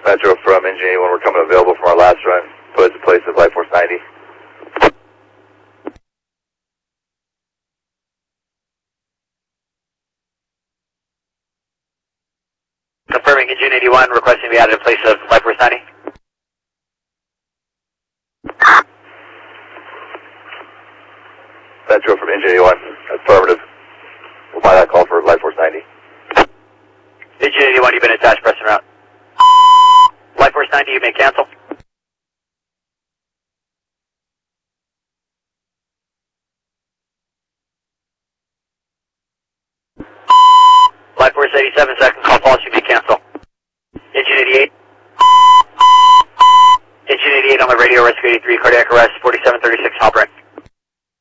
Metro from Engine 81, we're coming available from our last run. Put us in place of Light Force 90. Confirming Engine 81, requesting to be added in place of Light Force 90. Metro from Engine 81, affirmative. We'll buy that call for Light Force 90. Engine 81, you've been attached, press en route. Light Force 90, you may cancel. Light Force 87, second call false, you may cancel. Engine 88. Engine 88 on the radio, rescue 83, cardiac arrest, 4736, hop right.